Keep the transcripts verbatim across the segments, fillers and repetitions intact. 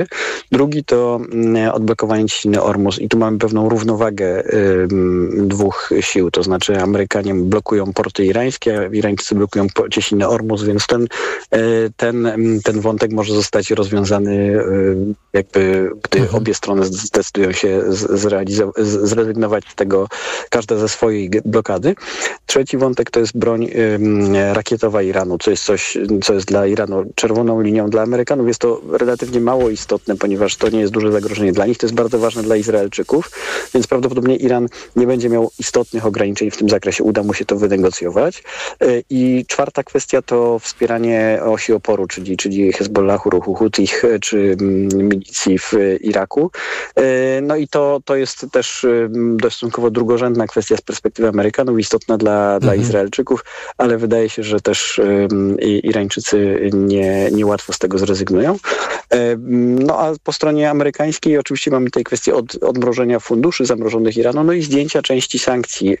Drugi to odblokowanie cieśniny Ormus i tu mamy pewną równowagę y, dwóch sił, to znaczy Amerykanie blokują porty irańskie, a Irańczycy blokują cieśninę Ormus, więc ten, y, ten, ten wątek może zostać rozwiązany y, jakby, gdy mhm. obie strony zdecydują się zrealizować, zrezygnować z tego, każda ze swojej blokady. Trzeci wątek to jest broń y, rakietowa Iranu, co jest coś, co jest dla Iranu czerwoną linią. Dla Amerykanów jest to relatywnie mało istotne, ponieważ to nie jest duże zagrożenie dla nich. To jest bardzo ważne dla Izraelczyków, więc prawdopodobnie Iran nie będzie miał istotnych ograniczeń w tym zakresie. Uda mu się to wynegocjować. I czwarta kwestia to wspieranie osi oporu, czyli, czyli Hezbollahu, ruchu Hutich czy milicji w Iraku. No i to, to jest też stosunkowo drugorzędna kwestia z perspektywy Amerykanów, istotna dla, mhm. dla Izraelczyków, ale wydaje się, że też Irańczycy nie, niełatwo z tego zrezygnują. No a po stronie amerykańskiej oczywiście mamy tej kwestię od, odmrożenia funduszy zamrożonych Iranu, no i zdjęcia części sankcji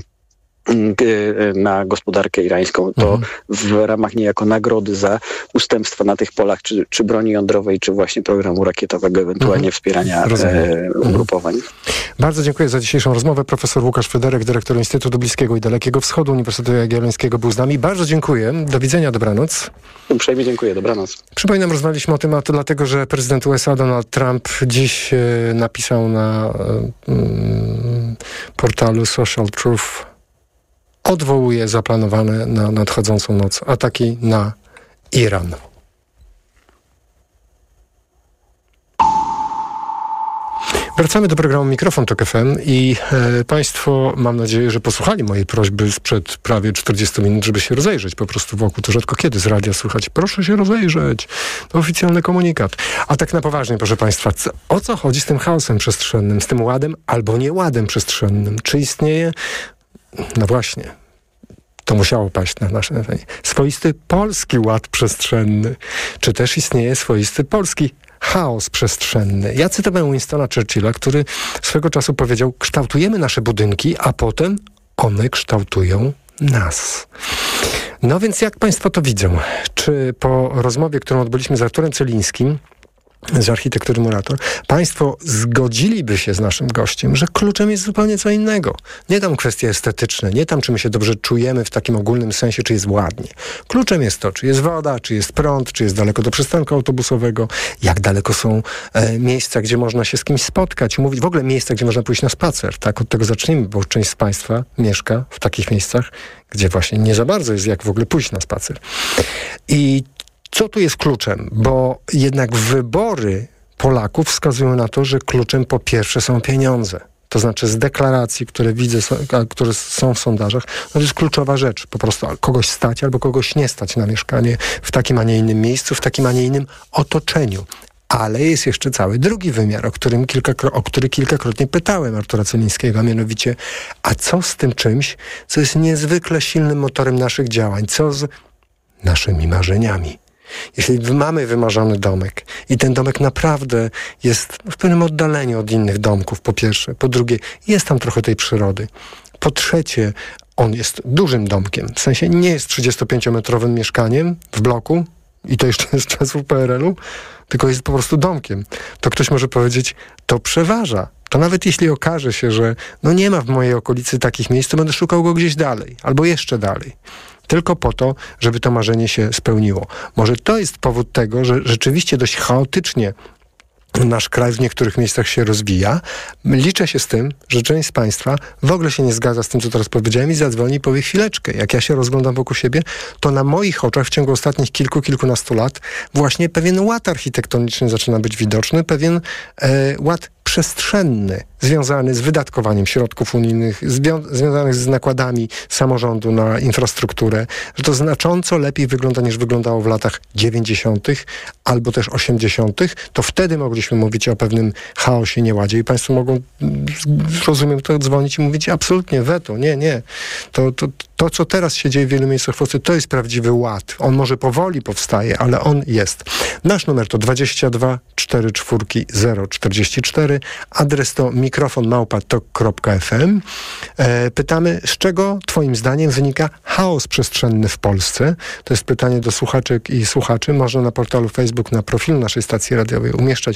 na gospodarkę irańską. To mhm. w ramach niejako nagrody za ustępstwa na tych polach, czy, czy broni jądrowej, czy właśnie programu rakietowego, ewentualnie mhm. wspierania e, ugrupowań. Mhm. Bardzo dziękuję za dzisiejszą rozmowę. Profesor Łukasz Fryderyk, dyrektor Instytutu Bliskiego i Dalekiego Wschodu Uniwersytetu Jagiellońskiego był z nami. Bardzo dziękuję. Do widzenia, dobranoc. Uprzejmie dziękuję, dobranoc. Przypominam, rozmawialiśmy o tym, a to dlatego, że prezydent U S A Donald Trump dziś e, napisał na e, m, portalu Social Truth: odwołuje zaplanowane na nadchodzącą noc ataki na Iran. Wracamy do programu Mikrofon Tok F M i e, Państwo, mam nadzieję, że posłuchali mojej prośby sprzed prawie czterdziestu minut, żeby się rozejrzeć po prostu wokół. To rzadko kiedy z radia słychać: proszę się rozejrzeć. To oficjalny komunikat. A tak na poważnie, proszę Państwa, co, o co chodzi z tym chaosem przestrzennym, z tym ładem albo nieładem przestrzennym? Czy istnieje... No właśnie, to musiało paść na nasze antenie. Swoisty polski ład przestrzenny. Czy też istnieje swoisty polski chaos przestrzenny? Ja cytowałem Winstona Churchilla, który swego czasu powiedział: kształtujemy nasze budynki, a potem one kształtują nas. No więc jak Państwo to widzą? Czy po rozmowie, którą odbyliśmy z Arturem Celińskim z Architektury Murator, Państwo zgodziliby się z naszym gościem, że kluczem jest zupełnie co innego. Nie tam kwestie estetyczne, nie tam, czy my się dobrze czujemy w takim ogólnym sensie, czy jest ładnie. Kluczem jest to, czy jest woda, czy jest prąd, czy jest daleko do przystanku autobusowego, jak daleko są e, miejsca, gdzie można się z kimś spotkać, mówić, w ogóle miejsca, gdzie można pójść na spacer. Tak, od tego zacznijmy, bo część z Państwa mieszka w takich miejscach, gdzie właśnie nie za bardzo jest jak w ogóle pójść na spacer. I co tu jest kluczem? Bo jednak wybory Polaków wskazują na to, że kluczem po pierwsze są pieniądze. To znaczy z deklaracji, które widzę, które są w sondażach, no to jest kluczowa rzecz. Po prostu kogoś stać albo kogoś nie stać na mieszkanie w takim, a nie innym miejscu, w takim, a nie innym otoczeniu. Ale jest jeszcze cały drugi wymiar, o, którym kilkakro- o który kilkakrotnie pytałem Artura Celińskiego, a mianowicie, a co z tym czymś, co jest niezwykle silnym motorem naszych działań? Co z naszymi marzeniami? Jeśli mamy wymarzony domek i ten domek naprawdę jest w pewnym oddaleniu od innych domków, po pierwsze. Po drugie, jest tam trochę tej przyrody. Po trzecie, on jest dużym domkiem. W sensie nie jest trzydziestopięciometrowym mieszkaniem w bloku i to jeszcze z czasów P R L-u, tylko jest po prostu domkiem. To ktoś może powiedzieć, to przeważa. To nawet jeśli okaże się, że no nie ma w mojej okolicy takich miejsc, to będę szukał go gdzieś dalej albo jeszcze dalej. Tylko po to, żeby to marzenie się spełniło. Może to jest powód tego, że rzeczywiście dość chaotycznie nasz kraj w niektórych miejscach się rozwija. Liczę się z tym, że część z Państwa w ogóle się nie zgadza z tym, co teraz powiedziałem i zadzwoni i powie: chwileczkę. Jak ja się rozglądam wokół siebie, to na moich oczach w ciągu ostatnich kilku, kilkunastu lat właśnie pewien ład architektoniczny zaczyna być widoczny, pewien e, ład przestrzenny, związany z wydatkowaniem środków unijnych, zwią- związanych z nakładami samorządu na infrastrukturę, że to znacząco lepiej wygląda niż wyglądało w latach dziewięćdziesiątych albo też osiemdziesiątych. To wtedy mogliśmy mówić o pewnym chaosie, nieładzie i Państwo mogą, rozumiem, to dzwonić i mówić: absolutnie weto, nie, nie. To, to, to, co teraz się dzieje w wielu miejscach w Polsce, to jest prawdziwy ład. On może powoli powstaje, ale on jest. Nasz numer to dwadzieścia dwa czterdzieści cztery zero czterdzieści cztery. pytamy. Adres to mikrofon małpa tok kropka f m. E, pytamy, z czego twoim zdaniem wynika chaos przestrzenny w Polsce? To jest pytanie do słuchaczek i słuchaczy. Można na portalu Facebook, na profilu naszej stacji radiowej umieszczać